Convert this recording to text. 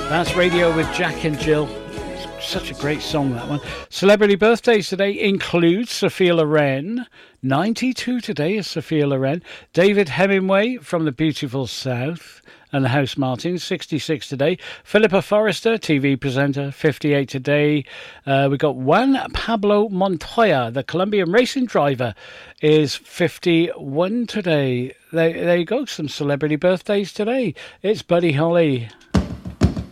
That's Radio with Jack and Jill. Such a great song, that one. Celebrity birthdays today include Sophia Loren. 92 today is Sophia Loren. David Hemingway from the beautiful South and the House Martins, 66 today. Philippa Forrester, TV presenter, 58 today. We've got Juan Pablo Montoya, the Colombian racing driver, is 51 today. There you go, some celebrity birthdays today. It's Buddy Holly.